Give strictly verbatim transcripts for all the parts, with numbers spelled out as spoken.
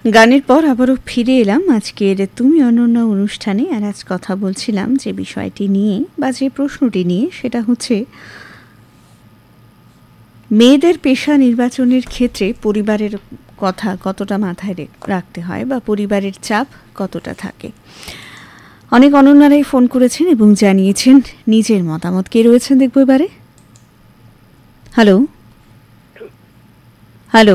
গানের পর আবারও ফিরে এলাম আজকের তুমি অনন্যা অনুষ্ঠানে। আর আজ কথা বলছিলাম যে বিষয়টি নিয়ে বা যে প্রশ্নটি নিয়ে, সেটা হচ্ছে মেয়েদের পেশা নির্বাচনের ক্ষেত্রে পরিবারের কথা কতটা মাথায় রাখতে হয় বা পরিবারের চাপ কতটা থাকে। অনেক অনন্যারাই ফোন করেছেন এবং জানিয়েছেন নিজের মতামত। কে রয়েছেন দেখবো এবারে। হ্যালো হ্যালো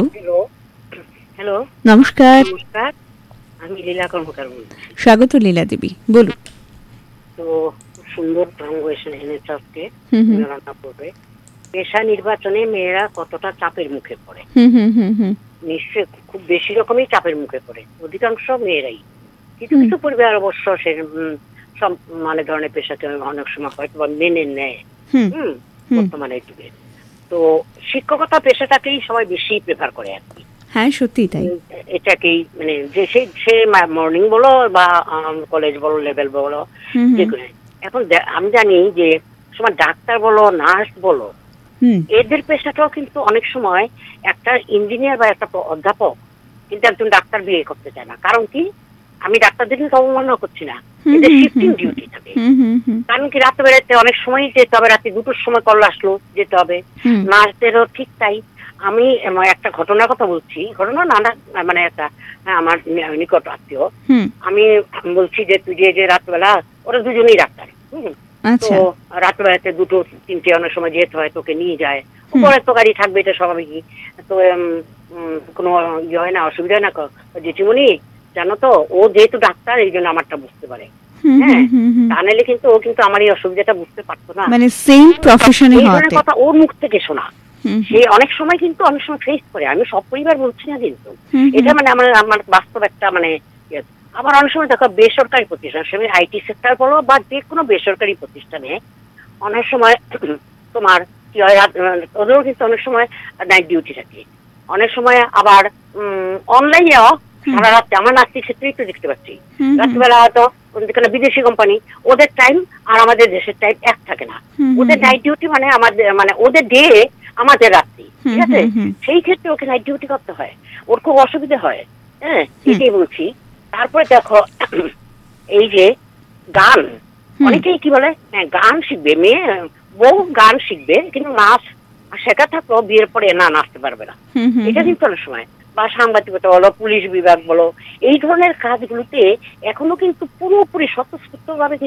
হ্যালো, নমস্কার। নমস্কার, আমি লীলা কর্মকার বলছি। স্বাগত লীলা দেবী, বলুন। তো সুন্দর ট্রাঙ্গুয়েশন এনেছে আজকে হুম হুম রান্না করবে। পেশা নির্বাচনে মেয়েরা কতটা চাপের মুখে পড়ে। হুম হুম হুম হুম নিশ্চয়ই খুব বেশি রকমই চাপের মুখে পড়ে, অধিকাংশ মেয়েরাই। কিছু হুম। কিছু পরিবার অবশ্য সে উম, সব মানে ধরনের পেশাকে অনেক সময় হয়তো বা মেনে নেয়। হুম হুম হুম। বর্তমানে যুগে তো শিক্ষকতা পেশাটাকেই সবাই বেশি প্রেফার করে আর কি। হ্যাঁ, সত্যিই তাই। এটাকেই মানে যে সে সে মর্নিং বলো বা কলেজ বলো, লেভেল বলো, হুম হুম যেগুলো। এখন দে- আমি জানি যে সময় ডাক্তার বলো, নার্স বলো, হুম এদের পেশাটাও কিন্তু অনেক সময় একটা ইঞ্জিনিয়ার বা একটা প- অধ্যাপক কিন্তু একজন ডাক্তার বিয়ে করতে চায় না। কারণ কি, আমি ডাক্তারদের কিন্তু অবমাননা করছি না, হুম এদের হুম শিফটিং হুম ডিউটি থাকে। হুম হুম হুম কারণ কি, রাতে বেড়াতে অনেক সময় যেতে হবে, রাতে দুটোর সময় কল আসলো যেতে হবে। হুম নার্সদেরও ঠিক তাই। আমি এম- একটা ঘটনার কথা বলছি, ঘটনা না না, মানে একটা হ্যাঁ, আমার নি- নিকট আত্মীয়। হুম। আমি বলছি যে তুই যে যে রাতবেলা, ওরা দুজনেই ডাক্তার। হুম তো আচ্ছা। রাতবেলাতে দুটো তিনটে অনেক সময় যেতে হয়, তোকে নিয়ে যায়। হুম পরে তো গাড়ি থাকবে, এটা স্বাভাবিকই। তো উম, উম, কোনো ইয়ে হয় না, অসুবিধা হয় না। ক- জেঠিমণি জানো তো, ও যেহেতু ডাক্তার এই জন্য আমারটা বুঝতে পারে। হুম হুম হ্যাঁ, হুম হুম। তা নাহলে কিন্তু ও কিন্তু আমার এই অসুবিধাটা বুঝতে পারতো না। মানে সেম প্রফেশনে এই ধরনের হওয়াতে। কথা ওর মুখ থেকে শোনা। হুম সে অনেক সময় কিন্তু অনেক সময় ফেস করে, আমি সব পরিবার বলছি না কিন্তু। হুম এটা হুম মানে আমার আমার বাস্তব একটা মানে ইয়ে। আবার অনেক সময় দেখো বেসরকারি প্রতিষ্ঠান, সে আইটি সেক্টর বলো বা যে কোনো বেসরকারি প্রতিষ্ঠানে অনেক সময় তোমার কি হয়, রাত- ওদেরও কিন্তু অনেক সময় নাইট ডিউটি থাকে। অনেক সময় আবার অনলাইনেও হুম সারা রাত, আমার নাচটির ক্ষেত্রেই তো দেখতে পাচ্ছি। হুম হুম রাত্রিবেলা হয়তো যেখানে বিদেশি কোম্পানি, ওদের টাইম আর আমাদের দেশের টাইম এক থাকে না। হুম হুম ওদের নাইট ডিউটি মানে আমাদের মানে ওদের ডে, আমাদের রাত্রি, ঠিক হুম আছে। হুম হুম সেই ক্ষেত্রে ওকে নাইট ডিউটি করতে হয়, ওর খুব অসুবিধা হয়। হ্যাঁ, হুম এটাই বলছি। তারপরে দেখো এই যে গান, হুম অনেকেই কি বলে, হ্যাঁ গান শিখবে মেয়ে, বউ গান শিখবে, কিন্তু নাচ শেখা থাকলেও বিয়ের পরে না নাচতে পারবে না। হুম হুম এটা কিন্তু অনেক সময়, বা সাংবাদিকতা বলো, পুলিশ বিভাগ বলো, এই ধরনের কাজগুলোতে এখনো কিন্তু পুরোপুরি স্বতঃস্ফূর্ত ভাবে